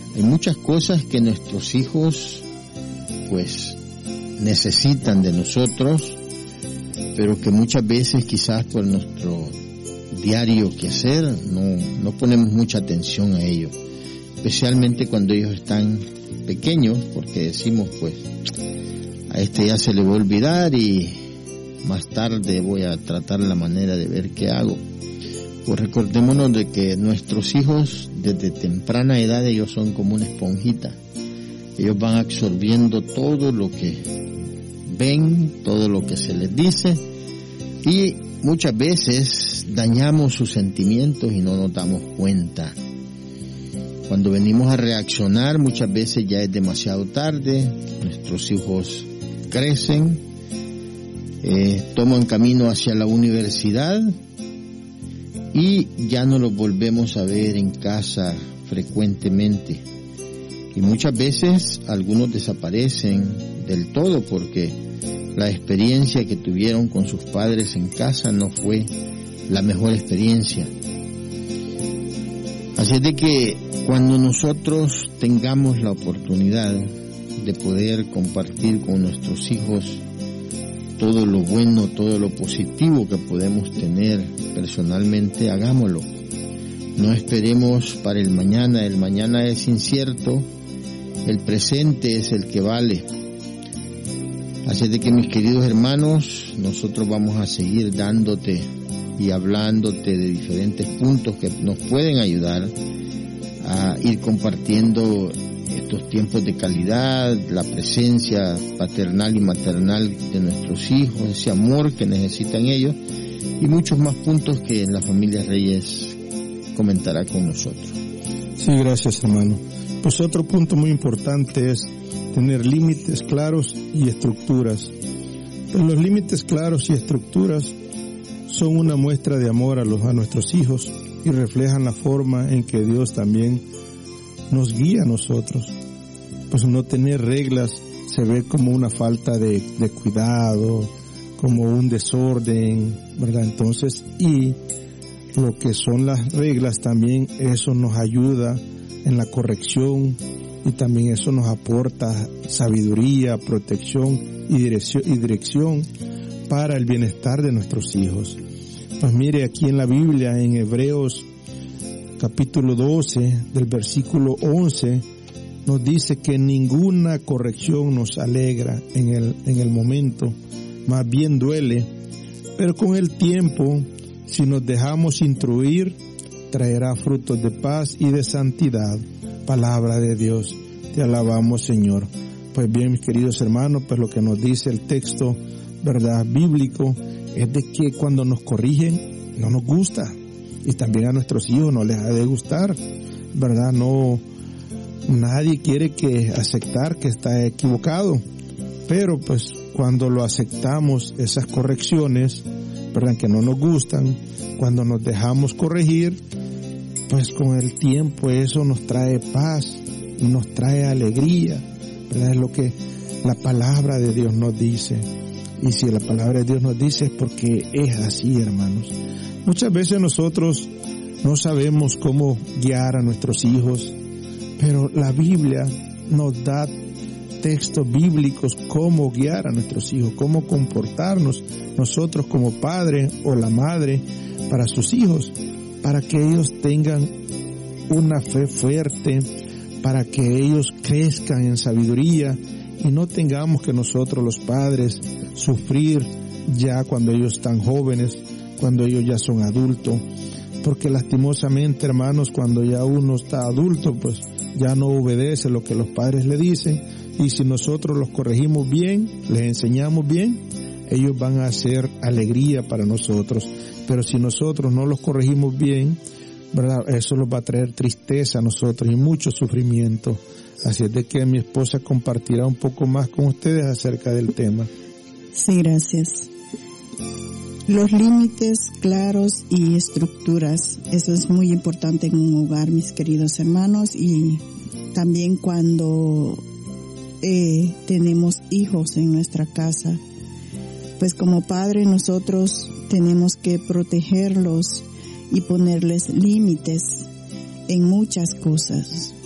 Hay muchas cosas que nuestros hijos pues necesitan de nosotros, pero que muchas veces quizás por nuestro diario quehacer no ponemos mucha atención a ello, especialmente cuando ellos están pequeños, porque decimos pues a este ya se le va a olvidar y más tarde voy a tratar la manera de ver qué hago. Pues recordémonos de que nuestros hijos desde temprana edad ellos son como una esponjita. Ellos van absorbiendo todo lo que ven, todo lo que se les dice, y muchas veces dañamos sus sentimientos y no nos damos cuenta. Cuando venimos a reaccionar muchas veces ya es demasiado tarde. Nuestros hijos crecen, toman camino hacia la universidad y ya no los volvemos a ver en casa frecuentemente. Y muchas veces algunos desaparecen del todo porque la experiencia que tuvieron con sus padres en casa no fue la mejor experiencia. Así es de que cuando nosotros tengamos la oportunidad de poder compartir con nuestros hijos todo lo bueno, todo lo positivo que podemos tener personalmente, hagámoslo. No esperemos para el mañana es incierto, el presente es el que vale. Así es de que, mis queridos hermanos, nosotros vamos a seguir dándote y hablándote de diferentes puntos que nos pueden ayudar a ir compartiendo estos tiempos de calidad, la presencia paternal y maternal de nuestros hijos, ese amor que necesitan ellos, y muchos más puntos que en la familia Reyes comentará con nosotros. Sí, gracias, hermano. Pues otro punto muy importante es tener límites claros y estructuras. Pues los límites claros y estructuras son una muestra de amor a nuestros hijos y reflejan la forma en que Dios también nos guía a nosotros. Pues no tener reglas se ve como una falta de cuidado, como un desorden, ¿verdad? Entonces, y lo que son las reglas también, eso nos ayuda en la corrección y también eso nos aporta sabiduría, protección y dirección para el bienestar de nuestros hijos. Pues mire, aquí en la Biblia, en Hebreos capítulo 12, del versículo 11, nos dice que ninguna corrección nos alegra en el momento, más bien duele, pero con el tiempo, si nos dejamos instruir, traerá frutos de paz y de santidad. Palabra de Dios, te alabamos, Señor. Pues bien, mis queridos hermanos, pues lo que nos dice el texto, ¿verdad?, bíblico, es de que cuando nos corrigen, no nos gusta. Y también a nuestros hijos no les ha de gustar, ¿verdad? No, nadie quiere aceptar que está equivocado. Pero pues cuando lo aceptamos, esas correcciones, ¿verdad?, que no nos gustan, cuando nos dejamos corregir, pues con el tiempo eso nos trae paz, nos trae alegría, ¿verdad? Es lo que la palabra de Dios nos dice. Y si la palabra de Dios nos dice es porque es así, hermanos. Muchas veces nosotros no sabemos cómo guiar a nuestros hijos, pero la Biblia nos da textos bíblicos cómo guiar a nuestros hijos, cómo comportarnos nosotros como padre o la madre para sus hijos, para que ellos tengan una fe fuerte, para que ellos crezcan en sabiduría y no tengamos que nosotros los padres sufrir ya cuando ellos están jóvenes, cuando ellos ya son adultos, porque lastimosamente, hermanos, cuando ya uno está adulto, pues ya no obedece lo que los padres le dicen, y si nosotros los corregimos bien, les enseñamos bien, ellos van a ser alegría para nosotros. Pero si nosotros no los corregimos bien, ¿verdad?, eso nos va a traer tristeza a nosotros y mucho sufrimiento. Así es de que mi esposa compartirá un poco más con ustedes acerca del tema. Sí, gracias. Los límites claros y estructuras, eso es muy importante en un hogar, mis queridos hermanos, y también cuando tenemos hijos en nuestra casa. Pues como padre nosotros tenemos que protegerlos y ponerles límites en muchas cosas.